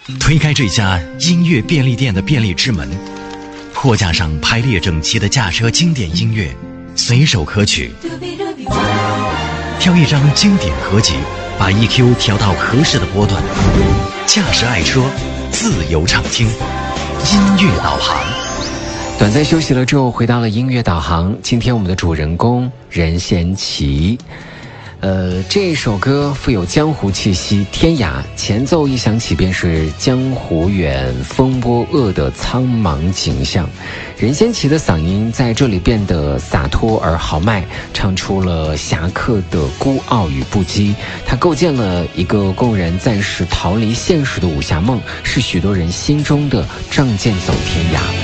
推开这家音乐便利店的便利之门，货架上排列整齐的驾车经典音乐，随手可取。挑一张经典合集，把 EQ 调到合适的波段，驾驶爱车，自由畅听，音乐导航。 短暂休息了之后，回到了音乐导航。今天我们的主人公任贤齐，这首歌富有江湖气息，天涯前奏一响起，便是江湖远，风波恶的苍茫景象。任贤齐的嗓音在这里变得洒脱而豪迈，唱出了侠客的孤傲与不羁。他构建了一个供人暂时逃离现实的武侠梦，是许多人心中的仗剑走天涯。